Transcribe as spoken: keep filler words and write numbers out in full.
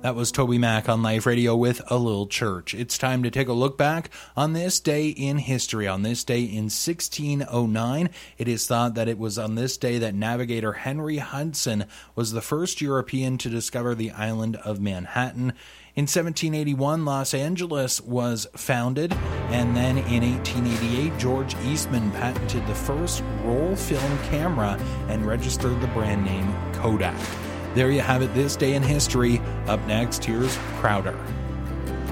That was Toby Mac on Life Radio with A Little Church. It's time to take a look back on this day in history. On this day in sixteen oh nine, it is thought that it was on this day that navigator Henry Hudson was the first European to discover the island of Manhattan. In seventeen eighty-one, Los Angeles was founded, and then in eighteen eighty-eight, George Eastman patented the first roll film camera and registered the brand name Kodak. There you have it, this day in history. Up next, here's Crowder.